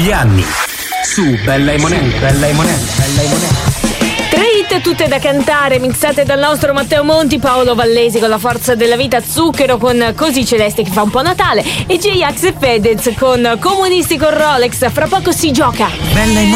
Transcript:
degli anni. Su Bella e Monelli, Bella e Monelli, Bella e Monelli. 3 hit tutte da cantare, mixate dal nostro Matteo Monti, Paolo Vallesi con La forza della vita, Zucchero con Così Celeste che fa un po' Natale e J-Ax e Fedez con Comunisti con Rolex. Fra poco si gioca. Bella e